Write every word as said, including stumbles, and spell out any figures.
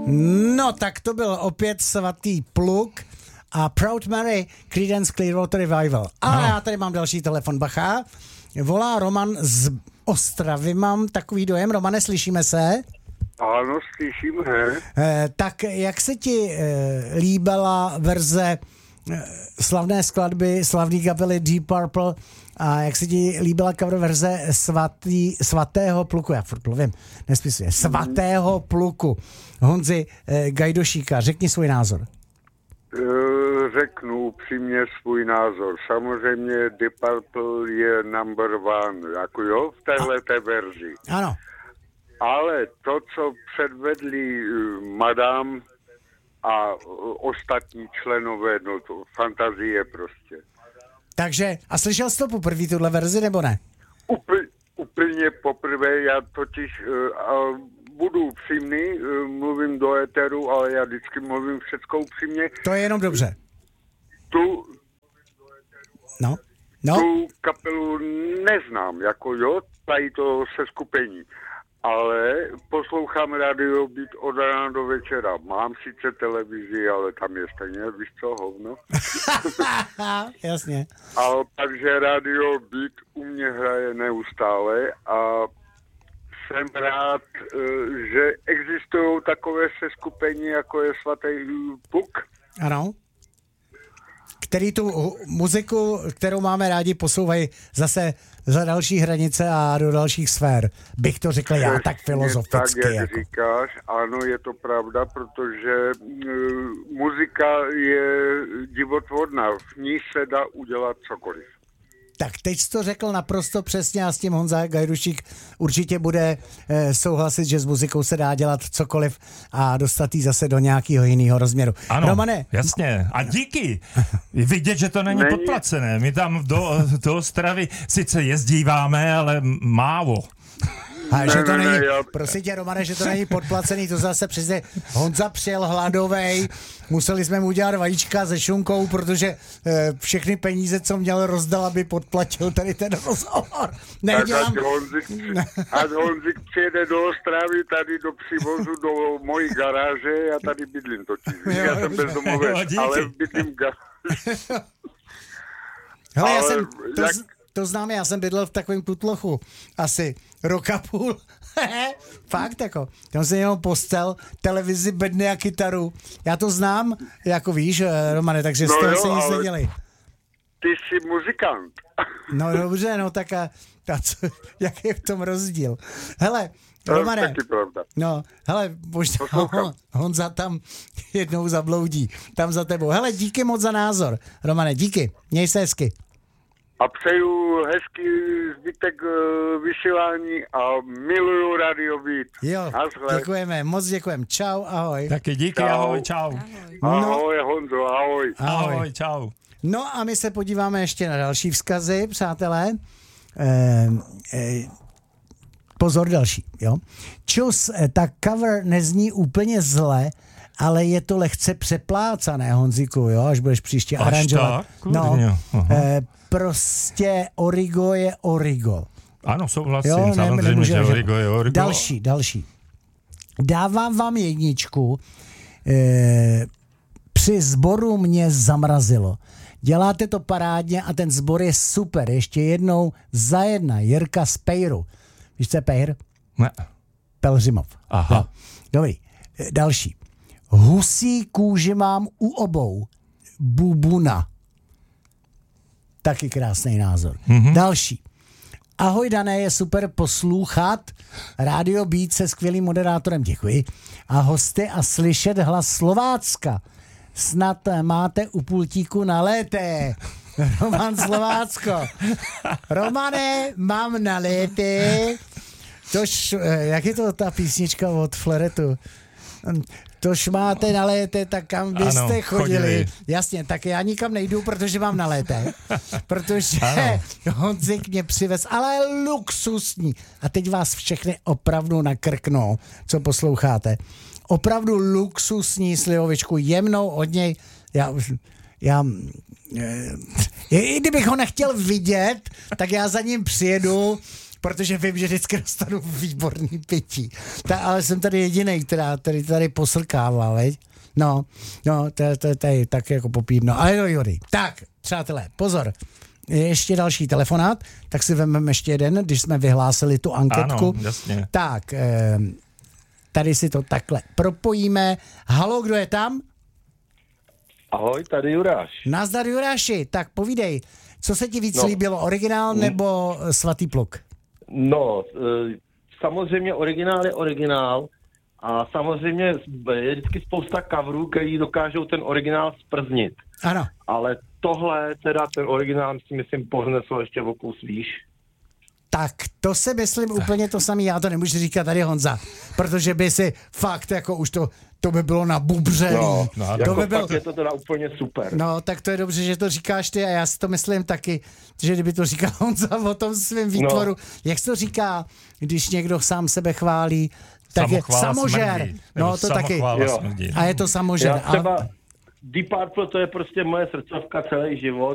No, tak to byl opět svatý Pluk a Proud Mary, Creedence Clearwater Revival. Ale no. Já tady mám další telefon, bacha. Volá Roman z Ostravy, mám takový dojem. Romane, slyšíme se? Ano, slyšíme. Eh, tak jak se ti eh, líbila verze eh, slavné skladby, slavný kapely Deep Purple a jak se ti líbila cover verze svatý, svatého Pluku, já furt mluvím, nespisuje, svatého Pluku Honzy eh, Gajdošíka, řekni svůj názor. Řeknu upřímně svůj názor. Samozřejmě Deep Purple je number one, jako jo, v téhleté verzi. Ano. Ale to, co předvedli Madame a ostatní členové, no to fantazie prostě. Takže, a slyšel jsi to poprvé, tuhle verzi, nebo ne? Úpl, úplně poprvé, já totiž uh, budu upřímný, uh, mluvím do éteru, ale já vždycky mluvím všecko upřímně. To je jenom dobře. Tu, no. No. tu kapelu neznám, jako jo, tady to seskupení. Ale poslouchám Radio Beat od rána do večera. Mám sice televizi, ale tam je stejně, víš co, hovno. Jasně. Ale takže Radio Beat u mě hraje neustále a jsem rád, že existují takové seskupení, jako je svatý Pluk. Ano. Který tu muziku, kterou máme rádi, posouvají zase za další hranice a do dalších sfér. Bych to řekl já tak filozoficky. Tak, jak jako. říkáš, ano, je to pravda, protože uh, muzika je divotvorná, v ní se dá udělat cokoliv. Tak teď jsi to řekl naprosto přesně a s tím Honza Gajdušík určitě bude eh, souhlasit, že s muzikou se dá dělat cokoliv a dostat jí zase do nějakého jiného rozměru. Ano, Romane. Jasně. A díky. Vidět, že to není, není podplacené. My tam do, do Ostravy sice jezdíváme, ale málo. A ne, že to ne, není, ne, já... prosím tě, Romane, že to není podplacený, to zase přesně Honza přijel hladovej, museli jsme mu udělat vajíčka se šunkou, protože e, všechny peníze, co měl, rozdal, aby podplatil tady ten rozhovor. Nedělám... Tak ať Honzik, ať Honzik přijede do Ostravy, tady do přivozu, do mojí garáže, já tady bydlím totiž. Jo, já jsem bezdomovec, ale bydlím garáže. Hele, já jsem... To jak... z... To znám, já jsem bydlel v takovém tutlochu asi rok a půl. Fakt jako. Tam jsem jenom postel, televizi, bedny a kytaru. Já to znám, jako víš, Romane, takže z no toho jo, se nic nedělej. Ty jsi muzikant. No dobře, no tak a, a co, jak je v tom rozdíl? Hele, Romane, no, hele, možná Hon, Honza tam jednou zabloudí, tam za tebou. Hele, díky moc za názor. Romane, díky, měj se hezky. A přeju hezký zbytek uh, vysílání a miluju Radio Beat. Jo, Naschle. Děkujeme, moc děkujeme. Čau, ahoj. Taky díky, čau. ahoj, čau. Ahoj, no. ahoj Honzo, ahoj. ahoj. Ahoj, čau. No a my se podíváme ještě na další vzkazy, přátelé. Eh, eh, pozor, další, jo. Čus, ta cover nezní úplně zle, ale je to lehce přeplácané, Honziku, jo, až budeš příště až aranžovat. Tak? No, eh, prostě Origo je Origo. Ano, souhlasím, jo, samozřejmě, že Origo je Origo. Další, další. Dávám vám jedničku. Eh, při sboru mě zamrazilo. Děláte to parádně a ten sbor je super. Ještě jednou za jedna. Jirka z Pejru. Víš, co je Pejr? Ne. Pelhřimov. Aha. No. Dobrý. Eh, další. Husí kůži mám u obou. Bubuna. Taky krásný názor. Mm-hmm. Další. Ahoj Dané, je super poslouchat Radio Beat se skvělým moderátorem, děkuji. A hosty a slyšet hlas Slovácka. Snad máte u pultíku nalété. Roman Slovácko. Romane, mám nalété. Tož, jak je to ta písnička od Fleretu? Tož máte nalété, tak kam byste ano, chodili? chodili. Jasně, tak já nikam nejdu, protože mám nalété. Protože Honzik mě přivez, ale luxusní. A teď vás všechny opravdu nakrknou, co posloucháte. Opravdu luxusní slivovičku, jemnou od něj. Já, já, i kdybych ho nechtěl vidět, tak já za ním přijedu, protože vím, že vždycky dostanu výborný pití. Ta, ale jsem tady jedinej, která tady, tady poslkává, veď? No, no, to, to, to je tak jako popíbno. Ale jo, Jody. Tak, přátelé, pozor. Ještě další telefonát, tak si vezmeme ještě jeden, když jsme vyhlásili tu anketku. Ano, jasně. Tak, eh, tady si to takhle propojíme. Haló, kdo je tam? Ahoj, tady Juráš. Nazdar, Juráši, tak povídej, co se ti víc No. líbilo, originál nebo Svatý pluk? No, e, samozřejmě originál je originál a samozřejmě je vždycky spousta coverů, který dokážou ten originál sprznit. Ano. Ale tohle, teda ten originál si myslím povznesl ještě o kus výš. Tak to si myslím úplně to samé, já to nemůžu říkat tady Honza, protože by si fakt jako už to, to by bylo na bubřelí. No, no, jako to by fakt bylo... je to teda úplně super. No, tak to je dobře, že to říkáš ty a já si to myslím taky, že kdyby to říkal Honza o tom svém výtvoru, no. Jak se to říká, když někdo sám sebe chválí, tak je samožer. Smrdí, no, to taky. Smrdí. A je to samožer. Já třeba Deep Purple, to je prostě moje srdcovka celý život